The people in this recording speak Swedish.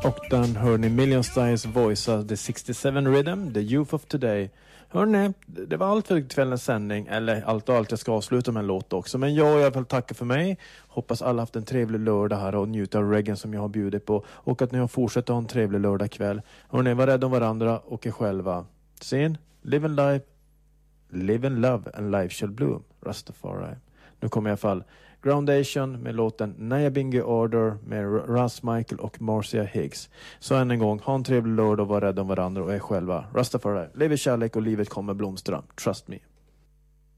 Och den hör ni Million Styles voice, The 67 Rhythm, The Youth of Today. Hörrni, det var allt för kvällens sändning, eller allt och allt. Jag ska avsluta med en låt också. Men jag vill tacka för mig. Hoppas alla haft en trevlig lördag här och njuta av reggae som jag har bjudit på. Och att ni har fortsatt ha en trevlig lördag kväll. Hörrni, var rädda om varandra och er själva. Sen, live and love and life shall bloom. Rastafari. Nu kommer i alla fall Groundation med låten Nyabinghi Order med Russ Michael och Marcia Higgs. Så än en gång, ha en trevlig lördag och var rädda om varandra och er själva. Rastafari, lev i kärlek och livet kommer blomstra. Trust me.